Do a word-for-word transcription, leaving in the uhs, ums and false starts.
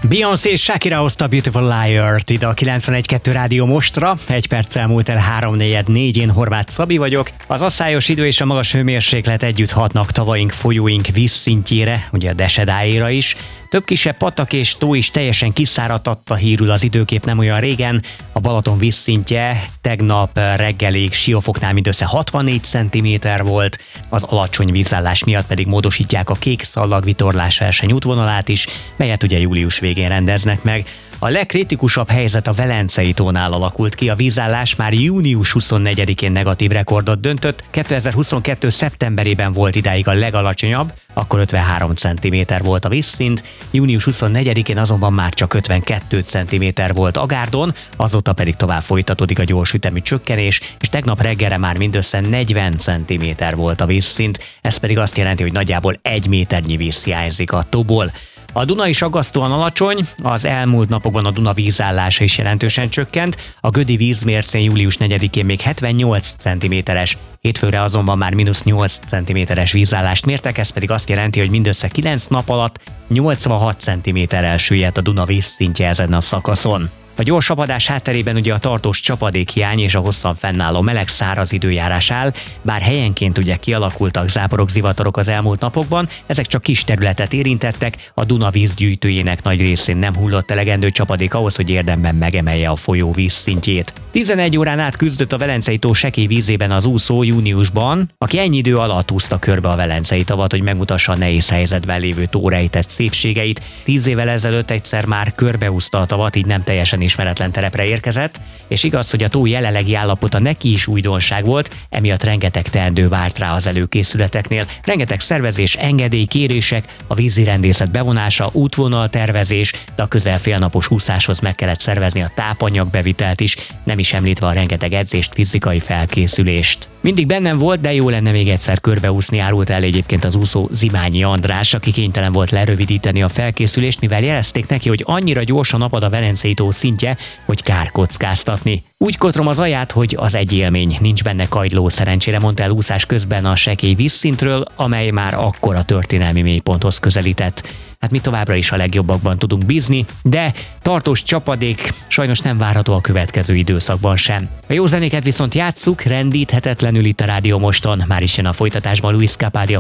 Beyoncé és Shakira hozta Beautiful Liar-t ide a kilencvenegy kettő Rádió Mostra. Egy perccel múlt el három negyven négy, én Horváth Szabi vagyok. Az asszályos idő és a magas hőmérséklet együtt hatnak tavaink, folyóink vízszintjére, ugye a Desedáéra is. Több kisebb patak és tó is teljesen kiszáradtatta, hírül az időkép nem olyan régen. A Balaton vízszintje tegnap reggelig Siófoknál mindössze hatvannégy centiméter volt, az alacsony vízállás miatt pedig módosítják a kék szallag vitorlás verseny útvonalát is, melyet ugye július végén rendeznek meg. A legkritikusabb helyzet a Velencei tónál alakult ki, a vízállás már június huszonnegyedikén negatív rekordot döntött, kétezer-huszonkettő szeptemberében volt idáig a legalacsonyabb, akkor ötvenhárom centiméter volt a vízszint, június huszonnegyedikén azonban már csak ötvenkettő centiméter volt Agárdon, azóta pedig tovább folytatódik a gyors ütemű csökkenés, és tegnap reggelre már mindössze negyven centiméter volt a vízszint, ez pedig azt jelenti, hogy nagyjából egy méternyi víz hiányzik a tóból. A Duna is aggasztóan alacsony, az elmúlt napokban a Duna vízállása is jelentősen csökkent, a Gödi vízmércén július negyedikén még hetvennyolc centiméteres, hétfőre azonban már mínusz nyolc centiméteres vízállást mértek, ez pedig azt jelenti, hogy mindössze kilenc nap alatt nyolcvanhat centiméterrel süllyedt a Duna vízszintje ezen a szakaszon. A gyors apadás hátterében ugye a tartós csapadékhiány és a hosszan fennálló meleg száraz időjárás áll, bár helyenként ugye kialakultak záporok, zivatarok az elmúlt napokban, ezek csak kis területet érintettek, a Duna vízgyűjtőjének nagy részén nem hullott elegendő csapadék ahhoz, hogy érdemben megemelje a folyó vízszintjét. tizenegy órán át küzdött a Velencei tó sekély vízében az úszó júniusban, aki ennyi idő alatt úszta körbe a Velencei tavat, hogy megmutassa a nehéz helyzetben lévő tó rejtett szépségeit. Tíz évvel ezelőtt egyszer már körbeúszta a tavat, így nem teljesen ismeretlen terepre érkezett, és igaz, hogy a tó jelenlegi állapota neki is újdonság volt, emiatt rengeteg teendő várt rá az előkészületeknél. Rengeteg szervezés, engedély, kérések, a vízirendészet bevonása, útvonaltervezés, de a közel félnapos úszáshoz meg kellett szervezni a tápanyagbevitelt is, nem is említve a rengeteg edzést, fizikai felkészülést. Mindig bennem volt, de jó lenne még egyszer körbeúszni, árult el egyébként az úszó Zimányi András, aki kénytelen volt lerövidíteni a felkészülést, mivel jelezték neki, hogy annyira gyorsan apad a Velencei tó szintje, hogy kár kockáztatni. Úgy kotrom az aját, hogy az egy élmény, nincs benne kagyló, szerencsére mondta el úszás közben a sekély vízszintről, amely már akkor a történelmi mélyponthoz közelített. Hát mi továbbra is a legjobbakban tudunk bízni, de tartós csapadék sajnos nem várható a következő időszakban sem. A jó zenéket viszont játsszuk, rendíthetetlenül itt a Rádió Moston, már is jön a folytatásban Luis Capaldi a